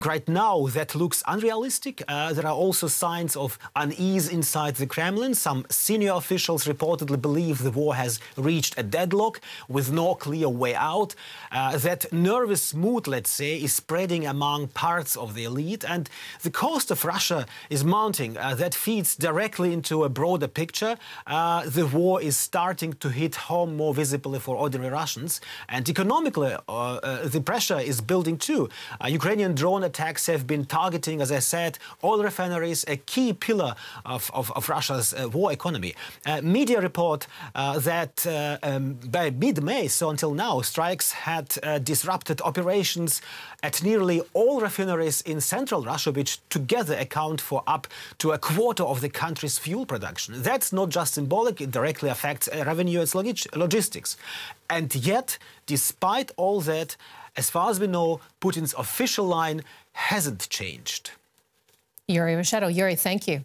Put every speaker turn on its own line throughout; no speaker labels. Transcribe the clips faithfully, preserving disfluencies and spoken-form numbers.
Right now, that looks unrealistic. Uh, there are also signs of unease inside the Kremlin. Some senior officials reportedly believe the war has reached a deadlock with no clear way out. Uh, that nervous mood, let's say, is spreading among parts of the elite. And the cost of Russia is mounting. Uh, that feeds directly into a broader picture. Uh, the war is starting to hit home more visibly for ordinary Russians. And economically, uh, uh, the pressure is building too. Uh, Ukrainian drone attacks have been targeting, as I said, oil refineries, a key pillar of, of, of Russia's uh, war economy. Uh, media report uh, that uh, um, by mid-May, so until now, strikes had uh, disrupted operations at nearly all refineries in central Russia, which together account for up to a quarter of the country's fuel production. That's not just symbolic, it directly affects uh, revenue and log logistics. And yet, despite all that, as far as we know, Putin's official line hasn't changed.
Yuri Rashedov. Yuri, thank you.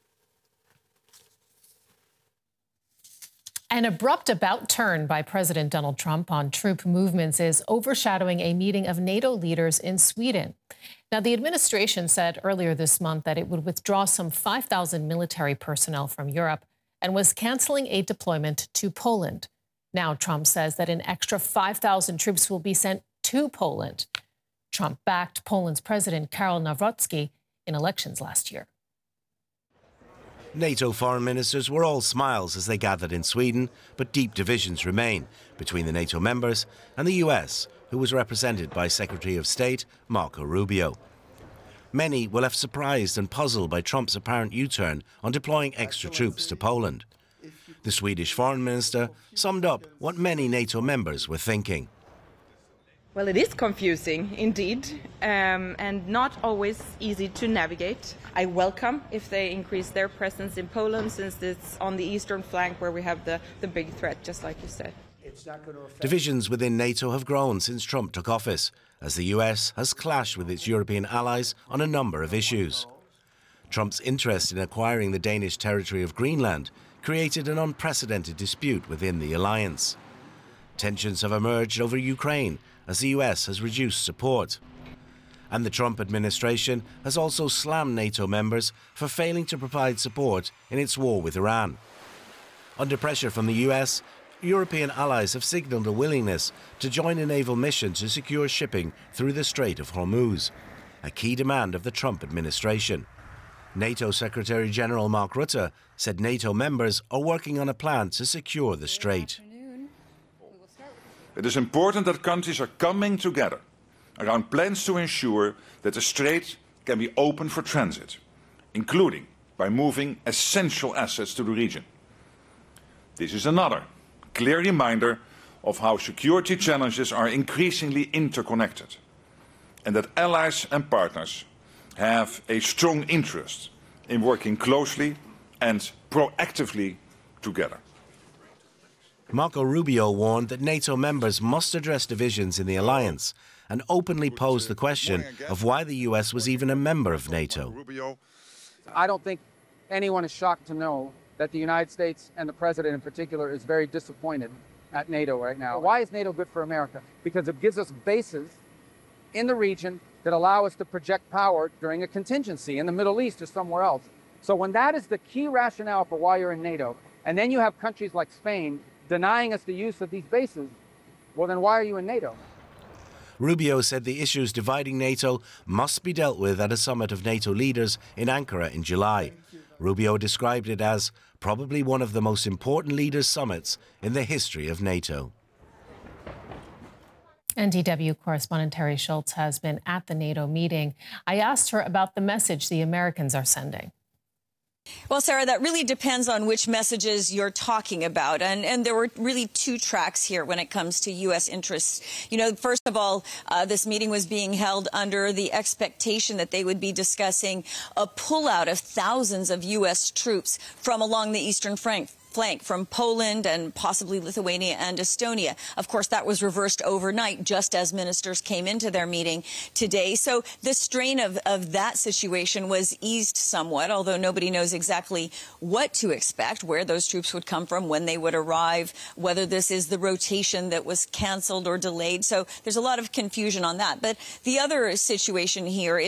An abrupt about turn by President Donald Trump on troop movements is overshadowing a meeting of NATO leaders in Sweden. Now, the administration said earlier this month that it would withdraw some five thousand military personnel from Europe and was canceling a deployment to Poland. Now, Trump says that an extra five thousand troops will be sent to Poland. Trump backed Poland's President Karol Nawrocki in elections last year.
NATO foreign ministers were all smiles as they gathered in Sweden, but deep divisions remain between the NATO members and the U S, who was represented by Secretary of State Marco Rubio. Many were left surprised and puzzled by Trump's apparent U-turn on deploying extra troops to Poland. The Swedish foreign minister summed up what many NATO members were thinking.
Well, it is confusing, indeed, um, and not always easy to navigate. I welcome if they increase their presence in Poland, since it's on the eastern flank where we have the, the big threat, just like you said.
Divisions within NATO have grown since Trump took office, as the U S has clashed with its European allies on a number of issues. Trump's interest in acquiring the Danish territory of Greenland created an unprecedented dispute within the alliance. Tensions have emerged over Ukraine, as the U S has reduced support. And the Trump administration has also slammed NATO members for failing to provide support in its war with Iran. Under pressure from the U S, European allies have signalled a willingness to join a naval mission to secure shipping through the Strait of Hormuz, a key demand of the Trump administration. NATO Secretary General Mark Rutte said NATO members are working on a plan to secure the strait.
It is important that countries are coming together around plans to ensure that the strait can be open for transit, including by moving essential assets to the region. This is another clear reminder of how security challenges are increasingly interconnected, and that allies and partners have a strong interest in working closely and proactively together.
Marco Rubio warned that NATO members must address divisions in the alliance and openly pose the question of why the U S was even a member of NATO.
I don't think anyone is shocked to know that the United States, and the President in particular, is very disappointed at NATO right now. Why is NATO good for America? Because it gives us bases in the region that allow us to project power during a contingency in the Middle East or somewhere else. So when that is the key rationale for why you're in NATO, and then you have countries like Spain denying us the use of these bases, well, then why are you in NATO?
Rubio said the issues dividing NATO must be dealt with at a summit of NATO leaders in Ankara in July. Rubio described it as probably one of the most important leaders' summits in the history of NATO.
N D W correspondent Terry Schultz has been at the NATO meeting. I asked her about the message the Americans are sending.
Well, Sarah, that really depends on which messages you're talking about. And, and there were really two tracks here when it comes to U S interests. You know, first of all, uh, this meeting was being held under the expectation that they would be discussing a pullout of thousands of U S troops from along the eastern flank. flank from Poland and possibly Lithuania and Estonia. Of course, that was reversed overnight just as ministers came into their meeting today. So the strain of, of that situation was eased somewhat, although nobody knows exactly what to expect, where those troops would come from, when they would arrive, whether this is the rotation that was canceled or delayed. So there's a lot of confusion on that. But the other situation here is